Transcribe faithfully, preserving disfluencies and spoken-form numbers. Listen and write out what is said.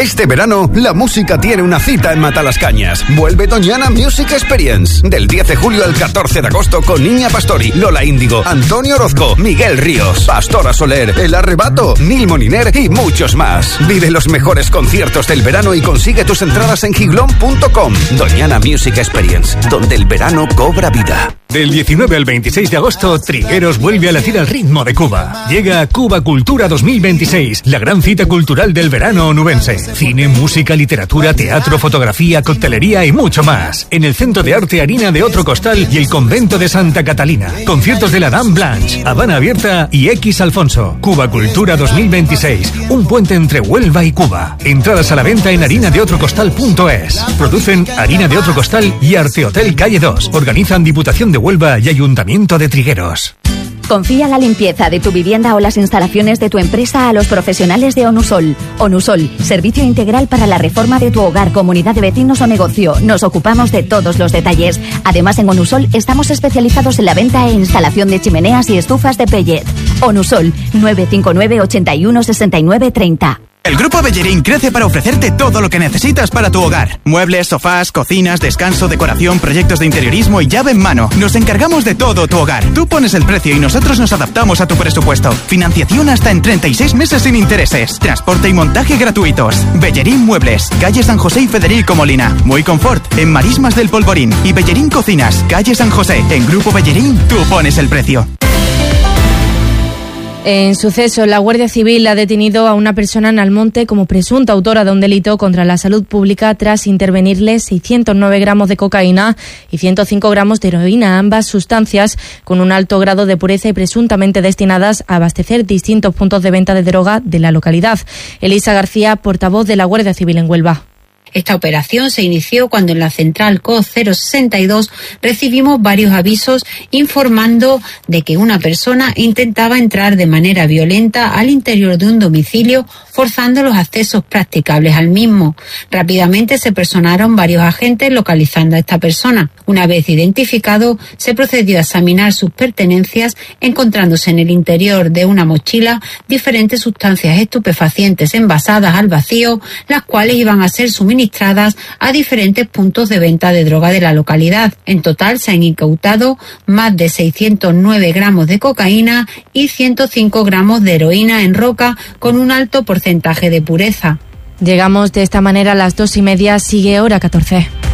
Este verano, la música tiene una cita en Matalascañas. Vuelve Doñana Music Experience. Del diez de julio al catorce de agosto con Niña Pastori, Lola Índigo, Antonio Orozco, Miguel Ríos, Pastora Soler, El Arrebato, Nil Moliner y muchos más. Vive los mejores conciertos del verano y consigue tus entradas en giglón punto com. Doñana Music Experience, donde el verano cobra vida. Del diecinueve al veintiséis de agosto, Trigueros vuelve a latir al ritmo de Cuba. Llega Cuba Cultura dos mil veintiséis, la gran cita cultural del verano onubense. Cine, música, literatura, teatro, fotografía, coctelería y mucho más. En el Centro de Arte Harina de Otro Costal y el Convento de Santa Catalina. Conciertos de la Dame Blanche, Habana Abierta y X Alfonso. Cuba Cultura dos mil veintiséis, un puente entre Huelva y Cuba. Entradas a la venta en harina de otro costal punto es. Producen Harina de Otro Costal y Arte Hotel Calle dos. Organizan Diputación de Huelva y Ayuntamiento de Trigueros. Confía la limpieza de tu vivienda o las instalaciones de tu empresa a los profesionales de Onusol. Onusol, servicio integral para la reforma de tu hogar, comunidad de vecinos o negocio. Nos ocupamos de todos los detalles. Además, en Onusol estamos especializados en la venta e instalación de chimeneas y estufas de pellet. Onusol, nueve cinco nueve, ochenta y uno, sesenta y nueve, treinta. El Grupo Bellerín crece para ofrecerte todo lo que necesitas para tu hogar. Muebles, sofás, cocinas, descanso, decoración, proyectos de interiorismo y llave en mano. Nos encargamos de todo tu hogar. Tú pones el precio y nosotros nos adaptamos a tu presupuesto. Financiación hasta en treinta y seis meses sin intereses. Transporte y montaje gratuitos. Bellerín Muebles, calle San José y Federico Molina. Muy Confort, en Marismas del Polvorín. Y Bellerín Cocinas, calle San José. En Grupo Bellerín, tú pones el precio. En suceso, la Guardia Civil ha detenido a una persona en Almonte como presunta autora de un delito contra la salud pública tras intervenirle seiscientos nueve gramos de cocaína y ciento cinco gramos de heroína, ambas sustancias con un alto grado de pureza y presuntamente destinadas a abastecer distintos puntos de venta de droga de la localidad. Elisa García, portavoz de la Guardia Civil en Huelva. Esta operación se inició cuando en la central C O cero sesenta y dos recibimos varios avisos informando de que una persona intentaba entrar de manera violenta al interior de un domicilio, forzando los accesos practicables al mismo. Rápidamente se personaron varios agentes localizando a esta persona. Una vez identificado, se procedió a examinar sus pertenencias, encontrándose en el interior de una mochila diferentes sustancias estupefacientes envasadas al vacío, las cuales iban a ser suministradas a diferentes puntos de venta de droga de la localidad. En total se han incautado más de seiscientos nueve gramos de cocaína y ciento cinco gramos de heroína en roca con un alto porcentaje de pureza. Llegamos de esta manera a las dos y media, sigue Hora catorce.